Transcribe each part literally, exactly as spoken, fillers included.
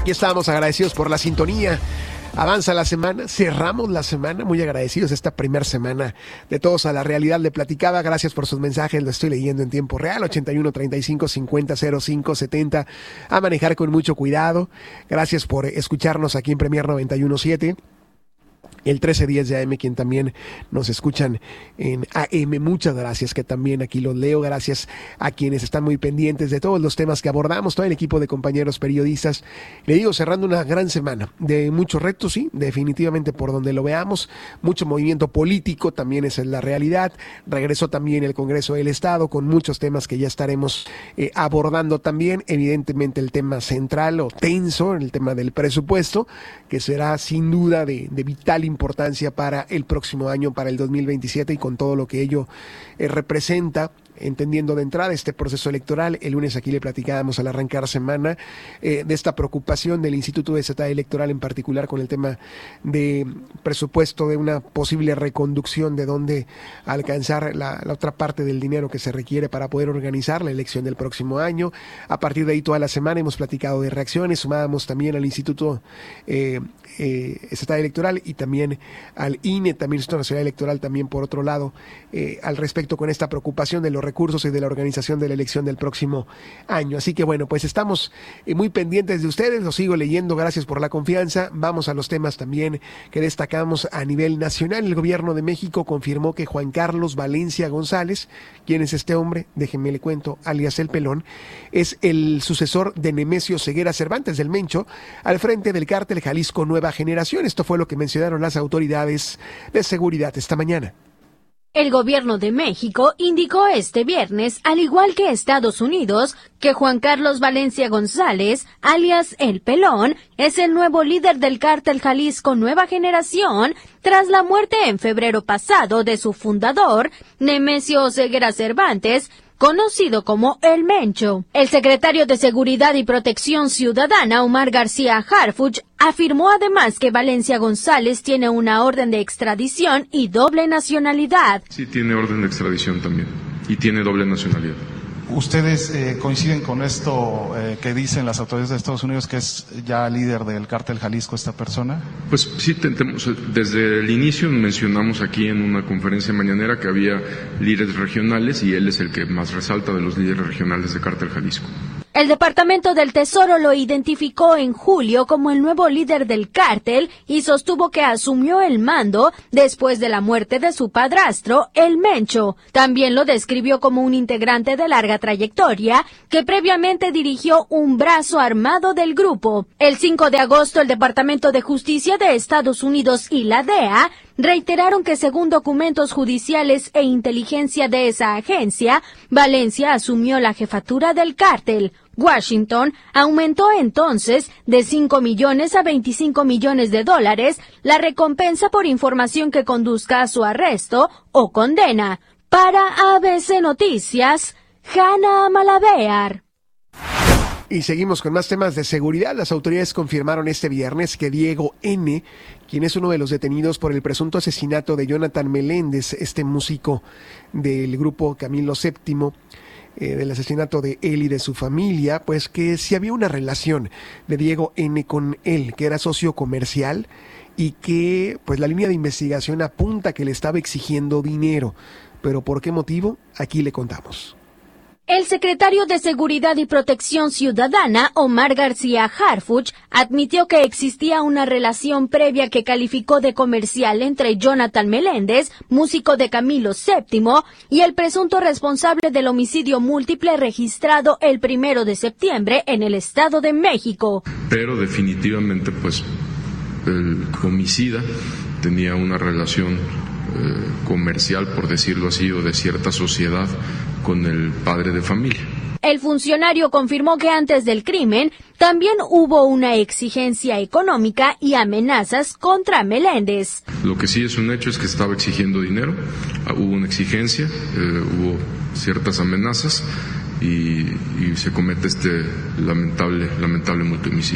Aquí estamos agradecidos por la sintonía. Avanza la semana, cerramos la semana, muy agradecidos esta primera semana de Todos a la Realidad. Le platicaba, gracias por sus mensajes, lo estoy leyendo en tiempo real, ochenta y uno, treinta y cinco, cincuenta, cero cinco, setenta, a manejar con mucho cuidado. Gracias por escucharnos aquí en Premier noventa y uno punto siete. El trece diez de A M, quien también nos escuchan en A M, muchas gracias, que también aquí los leo, gracias a quienes están muy pendientes de todos los temas que abordamos, todo el equipo de compañeros periodistas. Le digo, cerrando una gran semana de muchos retos, sí, definitivamente por donde lo veamos, mucho movimiento político, también esa es la realidad. Regresó también el Congreso del Estado con muchos temas que ya estaremos eh, abordando también, evidentemente el tema central o tenso, el tema del presupuesto, que será sin duda de, de vital importancia para el próximo año, para el dos mil veintisiete, y con todo lo que ello eh, representa, entendiendo de entrada este proceso electoral. El lunes aquí le platicábamos al arrancar semana eh, de esta preocupación del Instituto de Estado Electoral, en particular con el tema de presupuesto, de una posible reconducción de dónde alcanzar la, la otra parte del dinero que se requiere para poder organizar la elección del próximo año. A partir de ahí toda la semana hemos platicado de reacciones, sumábamos también al Instituto eh, eh, Estatal Electoral y también al I N E, también Instituto Nacional Electoral, también por otro lado, eh, al respecto con esta preocupación de los recursos y de la organización de la elección del próximo año. Así que bueno, pues estamos eh, muy pendientes de ustedes, los sigo leyendo, gracias por la confianza. Vamos a los temas también que destacamos a nivel nacional. El gobierno de México confirmó que Juan Carlos Valencia González, ¿quién es este hombre? Déjenme le cuento, alias El Pelón, es el sucesor de Nemesio Ceguera Cervantes, del Mencho, al frente del cártel Jalisco Nueva Generación. Esto fue lo que mencionaron las autoridades de seguridad esta mañana. El gobierno de México indicó este viernes, al igual que Estados Unidos, que Juan Carlos Valencia González, alias El Pelón, es el nuevo líder del cártel Jalisco Nueva Generación, tras la muerte en febrero pasado de su fundador, Nemesio Ceguera Cervantes, conocido como El Mencho. El secretario de Seguridad y Protección Ciudadana, Omar García Harfuch, afirmó además que Valencia González tiene una orden de extradición y doble nacionalidad. Sí, tiene orden de extradición también y tiene doble nacionalidad. ¿Ustedes eh, coinciden con esto eh, que dicen las autoridades de Estados Unidos, que es ya líder del cártel Jalisco esta persona? Pues sí, tentemos, desde el inicio mencionamos aquí en una conferencia mañanera que había líderes regionales y él es el que más resalta de los líderes regionales de cártel Jalisco. El Departamento del Tesoro lo identificó en julio como el nuevo líder del cártel y sostuvo que asumió el mando después de la muerte de su padrastro, El Mencho. También lo describió como un integrante de larga trayectoria que previamente dirigió un brazo armado del grupo. El cinco de agosto, el Departamento de Justicia de Estados Unidos y la D E A reiteraron que según documentos judiciales e inteligencia de esa agencia, Valencia asumió la jefatura del cártel. Washington aumentó entonces de cinco millones a veinticinco millones de dólares la recompensa por información que conduzca a su arresto o condena. Para A B C Noticias, Hanna Malabear. Y seguimos con más temas de seguridad. Las autoridades confirmaron este viernes que Diego N., quien es uno de los detenidos por el presunto asesinato de Jonathan Meléndez, este músico del grupo Camilo séptimo, eh, del asesinato de él y de su familia, pues que si había una relación de Diego N. con él, que era socio comercial, y que pues la línea de investigación apunta que le estaba exigiendo dinero. ¿Pero por qué motivo? Aquí le contamos. El secretario de Seguridad y Protección Ciudadana, Omar García Harfuch, admitió que existía una relación previa que calificó de comercial entre Jonathan Meléndez, músico de Camilo séptimo, y el presunto responsable del homicidio múltiple registrado el primero de septiembre en el Estado de México. Pero definitivamente, pues, el homicida tenía una relación eh, comercial, por decirlo así, o de cierta sociedad con el padre de familia. El funcionario confirmó que antes del crimen también hubo una exigencia económica y amenazas contra Meléndez. Lo que sí es un hecho es que estaba exigiendo dinero, hubo una exigencia, eh, hubo ciertas amenazas y, y se comete este lamentable, lamentable multihomicidio.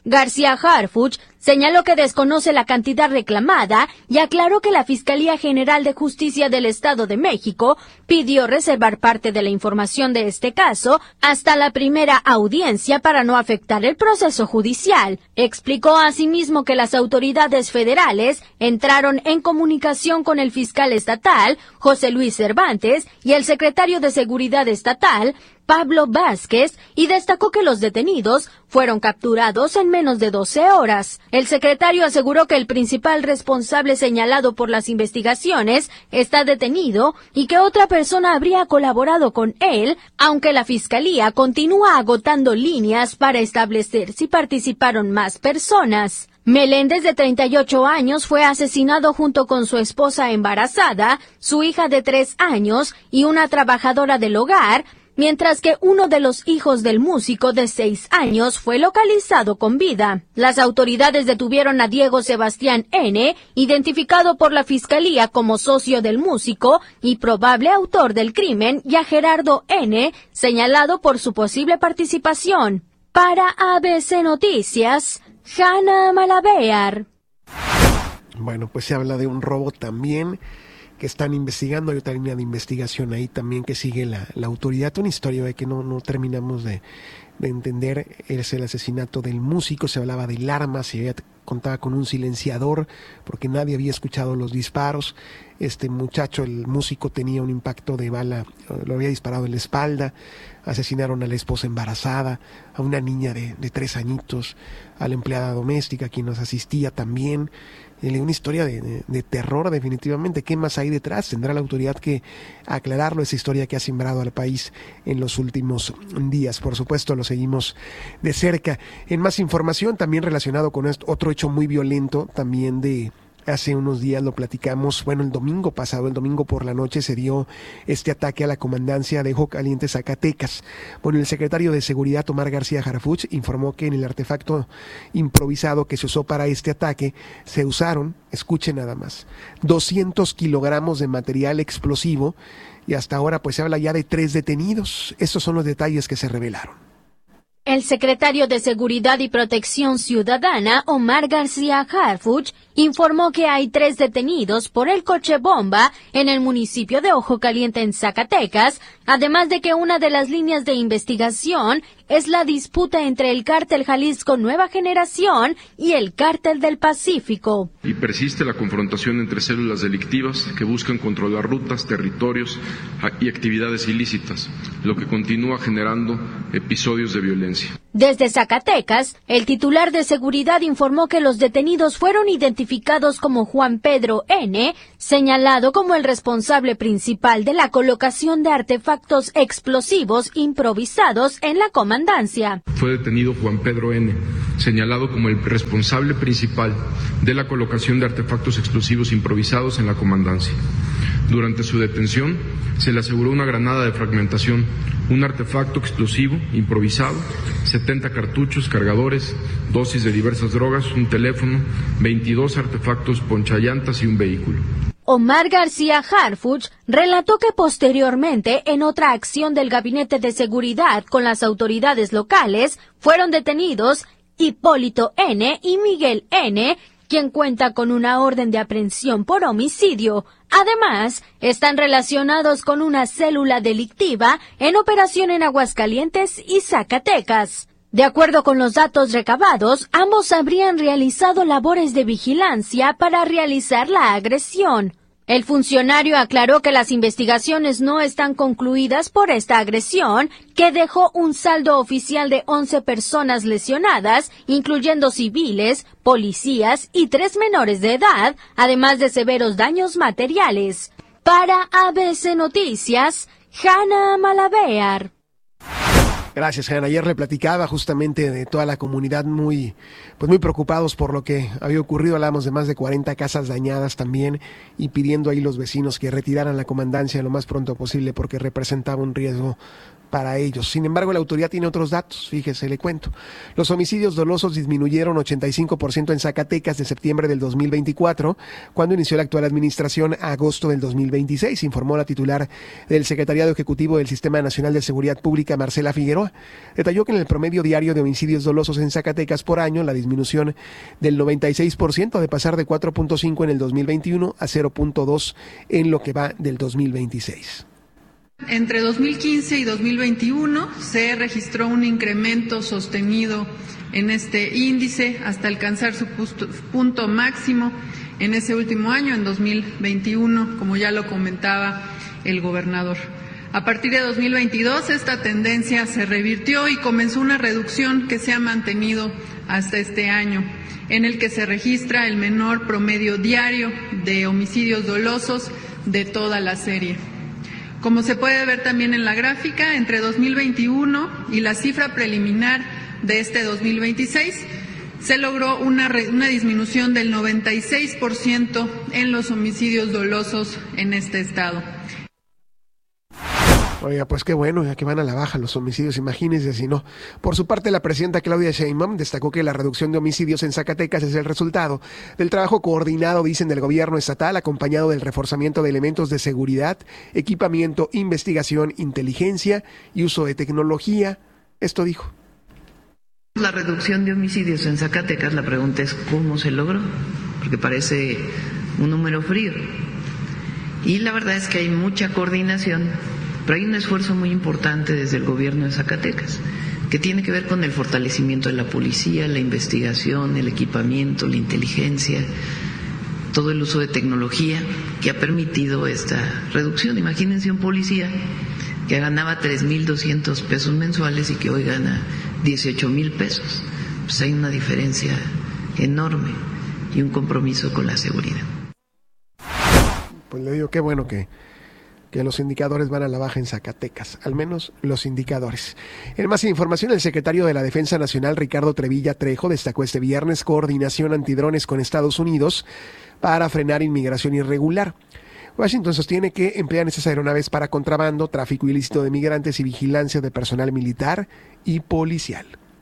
García Harfuch señaló que desconoce la cantidad reclamada y aclaró que la Fiscalía General de Justicia del Estado de México pidió reservar parte de la información de este caso hasta la primera audiencia para no afectar el proceso judicial. Explicó asimismo que las autoridades federales entraron en comunicación con el fiscal estatal, José Luis Cervantes, y el secretario de Seguridad Estatal, Pablo Vázquez, y destacó que los detenidos fueron capturados en menos de doce horas. El secretario aseguró que el principal responsable señalado por las investigaciones está detenido y que otra persona habría colaborado con él, aunque la Fiscalía continúa agotando líneas para establecer si participaron más personas. Meléndez, de treinta y ocho años, fue asesinado junto con su esposa embarazada, su hija de tres años y una trabajadora del hogar, mientras que uno de los hijos del músico de seis años fue localizado con vida. Las autoridades detuvieron a Diego Sebastián N., identificado por la Fiscalía como socio del músico y probable autor del crimen, y a Gerardo N., señalado por su posible participación. Para A B C Noticias, Hanna Malavéar. Bueno, pues se habla de un robo también que están investigando. Hay otra línea de investigación ahí también que sigue la, la autoridad. Una historia de que no, no terminamos de, de entender. Es el asesinato del músico. Se hablaba del arma, se había, contaba con un silenciador porque nadie había escuchado los disparos. Este muchacho, el músico, tenía un impacto de bala, lo había disparado en la espalda. Asesinaron a la esposa embarazada, a una niña de, de tres añitos, a la empleada doméstica, quien nos asistía también. Una historia de, de, de terror, definitivamente. ¿Qué más hay detrás? Tendrá la autoridad que aclararlo, esa historia que ha sembrado al país en los últimos días. Por supuesto, lo seguimos de cerca. En más información, también relacionado con esto, otro hecho muy violento, también de hace unos días lo platicamos, bueno, el domingo pasado, el domingo por la noche se dio este ataque a la comandancia de Ojo Caliente, Zacatecas. Bueno, el secretario de Seguridad, Omar García Harfuch, informó que en el artefacto improvisado que se usó para este ataque, se usaron, escuchen nada más, doscientos kilogramos de material explosivo, y hasta ahora pues se habla ya de tres detenidos. Estos son los detalles que se revelaron. El secretario de Seguridad y Protección Ciudadana, Omar García Harfuch, informó que hay tres detenidos por el coche bomba en el municipio de Ojo Caliente, en Zacatecas, además de que una de las líneas de investigación es la disputa entre el Cártel Jalisco Nueva Generación y el Cártel del Pacífico. Y persiste la confrontación entre células delictivas que buscan controlar rutas, territorios y actividades ilícitas, lo que continúa generando episodios de violencia. Desde Zacatecas, el titular de Seguridad informó que los detenidos fueron identificados como Juan Pedro N., señalado como el responsable principal de la colocación de artefactos explosivos improvisados en la comandancia. Fue detenido Juan Pedro N., señalado como el responsable principal de la colocación de artefactos explosivos improvisados en la comandancia. Durante su detención, se le aseguró una granada de fragmentación, un artefacto explosivo improvisado, setenta cartuchos, cargadores, dosis de diversas drogas, un teléfono, veintidós artefactos ponchallantas y un vehículo. Omar García Harfuch relató que posteriormente, en otra acción del Gabinete de Seguridad con las autoridades locales, fueron detenidos Hipólito N. y Miguel N., quien cuenta con una orden de aprehensión por homicidio. Además, están relacionados con una célula delictiva en operación en Aguascalientes y Zacatecas. De acuerdo con los datos recabados, ambos habrían realizado labores de vigilancia para realizar la agresión. El funcionario aclaró que las investigaciones no están concluidas por esta agresión, que dejó un saldo oficial de once personas lesionadas, incluyendo civiles, policías y tres menores de edad, además de severos daños materiales. Para A B C Noticias, Hanna Malavéar. Gracias, Hanna. Ayer le platicaba justamente de toda la comunidad muy, pues muy preocupados por lo que había ocurrido. Hablamos de más de cuarenta casas dañadas también y pidiendo ahí los vecinos que retiraran la comandancia lo más pronto posible porque representaba un riesgo para ellos. Sin embargo, la autoridad tiene otros datos, fíjese, le cuento. Los homicidios dolosos disminuyeron ochenta y cinco por ciento en Zacatecas de septiembre del dos mil veinticuatro, cuando inició la actual administración, a agosto del dos mil veintiséis, informó la titular del Secretariado Ejecutivo del Sistema Nacional de Seguridad Pública, Marcela Figueroa. Detalló que en el promedio diario de homicidios dolosos en Zacatecas por año, la disminución del noventa y seis por ciento, de pasar de cuatro punto cinco en el dos mil veintiuno a cero punto dos en lo que va del dos mil veintiséis. Entre dos mil quince y dos mil veintiuno se registró un incremento sostenido en este índice hasta alcanzar su punto máximo en ese último año, en dos mil veintiuno, como ya lo comentaba el gobernador. A partir de dos mil veintidós esta tendencia se revirtió y comenzó una reducción que se ha mantenido hasta este año, en el que se registra el menor promedio diario de homicidios dolosos de toda la serie. Como se puede ver también en la gráfica, entre dos mil veintiuno y la cifra preliminar de este dos mil veintiséis, se logró una, una disminución del noventa y seis por ciento en los homicidios dolosos en este estado. Oiga, pues qué bueno, ya que van a la baja los homicidios, imagínense si no. Por su parte, la presidenta Claudia Sheinbaum destacó que la reducción de homicidios en Zacatecas es el resultado del trabajo coordinado, dicen, del gobierno estatal, acompañado del reforzamiento de elementos de seguridad, equipamiento, investigación, inteligencia y uso de tecnología. Esto dijo. La reducción de homicidios en Zacatecas, la pregunta es ¿cómo se logró? Porque parece un número frío. Y la verdad es que hay mucha coordinación. Pero hay un esfuerzo muy importante desde el gobierno de Zacatecas, que tiene que ver con el fortalecimiento de la policía, la investigación, el equipamiento, la inteligencia, todo el uso de tecnología que ha permitido esta reducción. Imagínense un policía que ganaba tres mil doscientos pesos mensuales y que hoy gana dieciocho mil pesos. Pues hay una diferencia enorme y un compromiso con la seguridad. Pues le digo, qué bueno que... que los indicadores van a la baja en Zacatecas, al menos los indicadores. En más información, el secretario de la Defensa Nacional, Ricardo Trevilla Trejo, destacó este viernes coordinación antidrones con Estados Unidos para frenar inmigración irregular. Washington sostiene que emplean estas aeronaves para contrabando, tráfico ilícito de migrantes y vigilancia de personal militar y policial.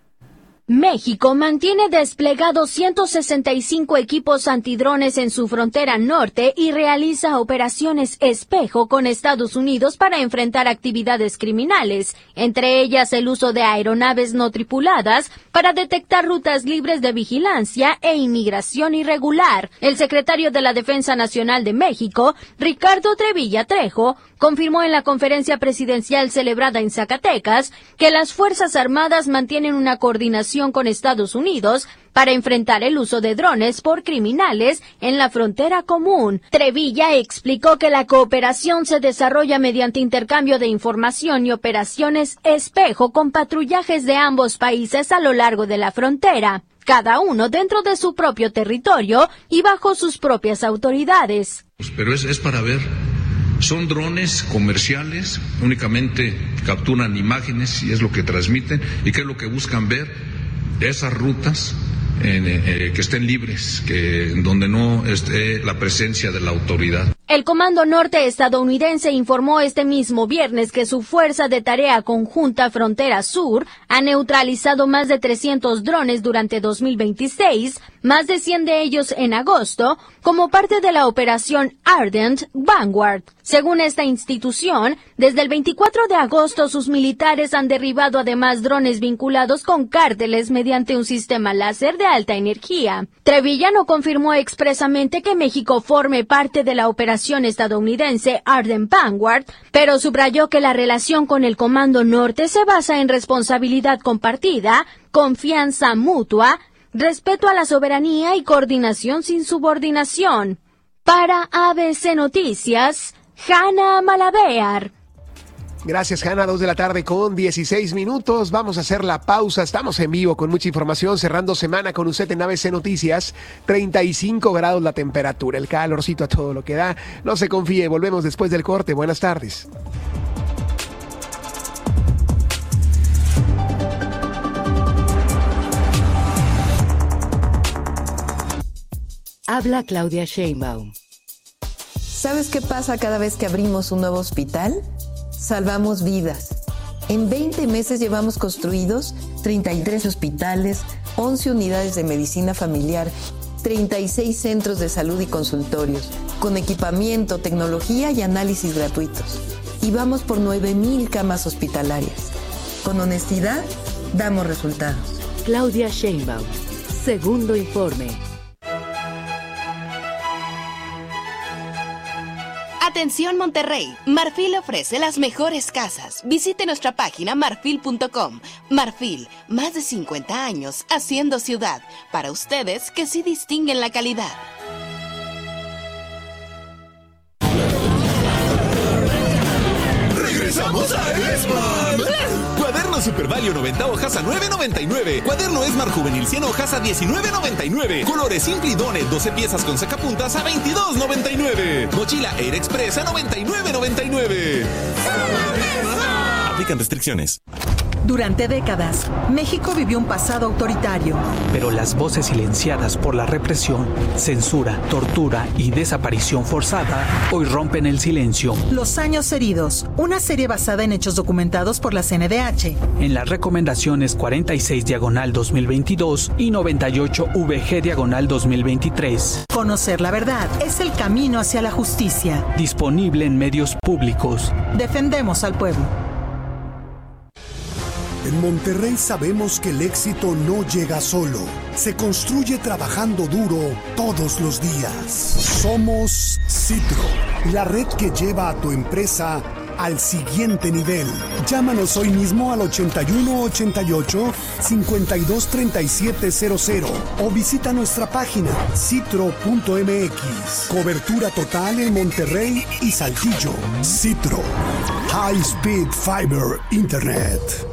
México mantiene desplegados ciento sesenta y cinco equipos antidrones en su frontera norte y realiza operaciones espejo con Estados Unidos para enfrentar actividades criminales, entre ellas el uso de aeronaves no tripuladas para detectar rutas libres de vigilancia e inmigración irregular. El secretario de la Defensa Nacional de México, Ricardo Trevilla Trejo, confirmó en la conferencia presidencial celebrada en Zacatecas que las Fuerzas Armadas mantienen una coordinación con Estados Unidos para enfrentar el uso de drones por criminales en la frontera común. Trevilla explicó que la cooperación se desarrolla mediante intercambio de información y operaciones espejo con patrullajes de ambos países a lo largo de la frontera, cada uno dentro de su propio territorio y bajo sus propias autoridades. Pero es, es para ver. Son drones comerciales, únicamente capturan imágenes y es lo que transmiten. ¿Y qué es lo que buscan ver? Esas rutas eh, eh, que estén libres, que donde no esté la presencia de la autoridad. El Comando Norte estadounidense informó este mismo viernes que su Fuerza de Tarea Conjunta Frontera Sur ha neutralizado más de trescientos drones durante dos mil veintiséis, más de cien de ellos en agosto, como parte de la operación Ardent Vanguard. Según esta institución, desde el veinticuatro de agosto sus militares han derribado además drones vinculados con cárteles mediante un sistema láser de alta energía. Trevilla no confirmó expresamente que México forme parte de la operación estadounidense Ardent Vanguard, pero subrayó que la relación con el Comando Norte se basa en responsabilidad compartida, confianza mutua, respeto a la soberanía y coordinación sin subordinación. Para A B C Noticias, Hanna Malabear. Gracias, Hanna. Dos de la tarde con dieciséis minutos. Vamos a hacer la pausa. Estamos en vivo con mucha información, cerrando semana con usted en A B C Noticias. treinta y cinco grados la temperatura, el calorcito a todo lo que da. No se confíe, volvemos después del corte. Buenas tardes. Habla Claudia Sheinbaum. ¿Sabes qué pasa cada vez que abrimos un nuevo hospital? Salvamos vidas. En veinte meses llevamos construidos treinta y tres hospitales, once unidades de medicina familiar, treinta y seis centros de salud y consultorios, con equipamiento, tecnología y análisis gratuitos. Y vamos por nueve mil camas hospitalarias. Con honestidad, damos resultados. Claudia Sheinbaum, segundo informe. Atención Monterrey, Marfil ofrece las mejores casas. Visite nuestra página marfil punto com. Marfil, más de cincuenta años haciendo ciudad. Para ustedes que sí distinguen la calidad. ¡Regresamos a Esmar! Cuaderno Super Value noventa hojas a nueve noventa y nueve. Cuaderno Esmar Juvenil cien hojas a diecinueve noventa y nueve. Colores Simple y Donet doce piezas con sacapuntas a veintidós noventa y nueve. Mochila Air Express a noventa y nueve noventa y nueve. Aplican restricciones. Durante décadas, México vivió un pasado autoritario. Pero las voces silenciadas por la represión, censura, tortura y desaparición forzada hoy rompen el silencio. Los años heridos, una serie basada en hechos documentados por la C N D H. En las recomendaciones cuarenta y seis diagonal dos mil veintidós y noventa y ocho V G diagonal dos mil veintitrés. Conocer la verdad es el camino hacia la justicia. Disponible en medios públicos. Defendemos al pueblo. En Monterrey sabemos que el éxito no llega solo, se construye trabajando duro todos los días. Somos Citro, la red que lleva a tu empresa al siguiente nivel. Llámanos hoy mismo al ochenta y uno ochenta y ocho cincuenta y dos treinta y siete cero cero o visita nuestra página citro punto m x. Cobertura total en Monterrey y Saltillo. Citro, High Speed Fiber Internet.